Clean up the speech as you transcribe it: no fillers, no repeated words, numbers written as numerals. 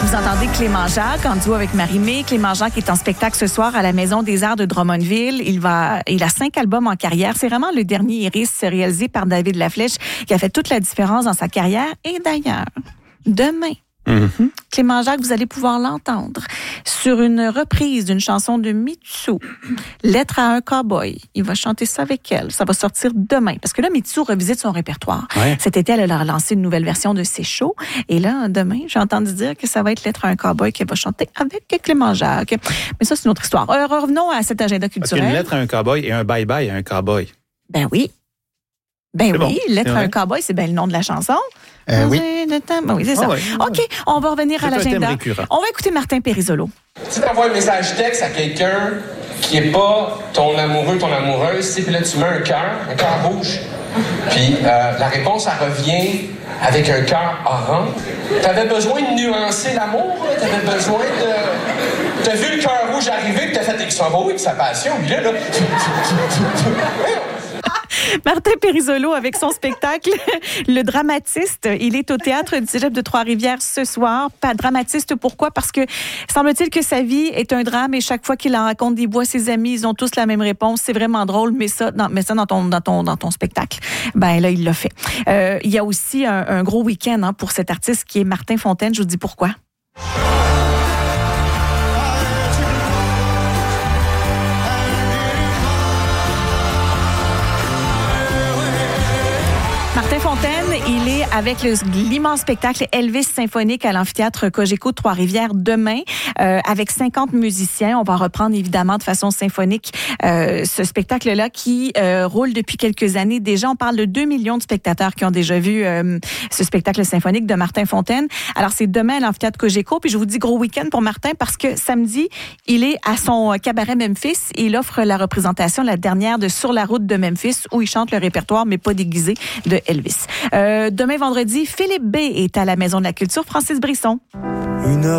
vous entendez Clément Jacques en duo avec Marie-Mé. Clément Jacques est en spectacle ce soir à la Maison des Arts de Drummondville. Il a 5 albums en carrière. C'est vraiment le dernier Iris réalisé par David Laflèche qui a fait toute la différence dans sa carrière. Et d'ailleurs, demain, Clément Jacques, vous allez pouvoir l'entendre sur une reprise d'une chanson de Mitsou, Lettre à un cowboy. Il va chanter ça avec elle. Ça va sortir demain. Parce que là, Mitsou revisite son répertoire. Ouais. Cet été, elle a lancé une nouvelle version de C'est chaud. Et là, demain, j'ai entendu dire que ça va être Lettre à un cowboy qu'elle va chanter avec Clément Jacques. Mais ça, c'est une autre histoire. Revenons à cet agenda culturel. Une lettre à un cowboy et un bye-bye à un cowboy. Ben oui. Ben oui, bon, Lettre à un cowboy, c'est bien le nom de la chanson. Oui. Ben oui, c'est ça. OK, on va revenir à l'agenda. On va écouter Martin Périsolo. Tu t'envoies un message texte à quelqu'un qui n'est pas ton amoureux, ton amoureuse, puis là, tu mets un cœur rouge. Puis la réponse, elle revient avec un cœur orange. T'avais besoin de nuancer l'amour, t'avais besoin de... T'as vu le cœur rouge arriver, puis t'as fait des oui, puis sa passion, puis là... Martin Périsolo avec son spectacle Le Dramatiste. Il est au théâtre du Cégep de Trois-Rivières ce soir. Pas dramatiste, pourquoi? Parce que semble-t-il que sa vie est un drame et chaque fois qu'il en raconte des bouts à ses amis, ils ont tous la même réponse. C'est vraiment drôle, mais ça dans ton spectacle. Ben là, il l'a fait. Il y a aussi un gros week-end pour cet artiste qui est Martin Fontaine. Je vous dis pourquoi. Martin Fontaine, il est avec l'immense spectacle Elvis symphonique à l'amphithéâtre Cogeco de Trois-Rivières demain, avec 50 musiciens. On va reprendre évidemment de façon symphonique ce spectacle-là qui roule depuis quelques années. Déjà, on parle de 2 millions de spectateurs qui ont déjà vu ce spectacle symphonique de Martin Fontaine. Alors, c'est demain à l'amphithéâtre Cogeco. Puis je vous dis gros week-end pour Martin parce que samedi, il est à son cabaret Memphis et il offre la représentation, la dernière de Sur la route de Memphis où il chante le répertoire, mais pas déguisé, de Elvis. Demain vendredi, Philippe B est à la Maison de la Culture. Francis Brisson.